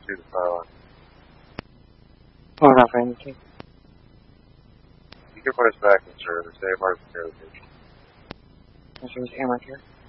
see the silent. Oh, not for anything. You can put us back in service. They have our repair location. Service Airmark here.